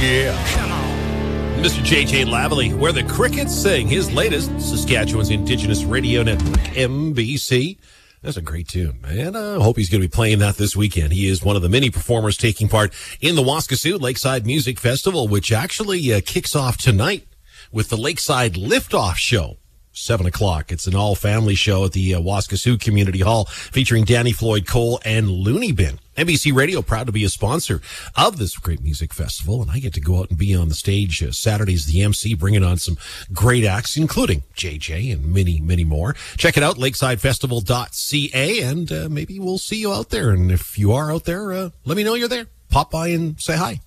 Yeah. Come on. Mr. J.J. Lavalley, where the crickets sing, his latest, Saskatchewan's Indigenous Radio Network, MBC. That's a great tune, man. I hope he's going to be playing that this weekend. He is one of the many performers taking part in the Waskesiu Lakeside Music Festival, which actually kicks off tonight with the Lakeside Liftoff Show. 7 o'clock. It's an all-family show at the Waskesiu Community Hall featuring Danny Floyd Cole and Looney Bin. NBC Radio proud to be a sponsor of this great music festival, and I get to go out and be on the stage Saturday as the MC, bringing on some great acts, including JJ and many, many more. Check it out, lakesidefestival.ca, and maybe we'll see you out there. And if you are out there, let me know you're there. Pop by and say hi.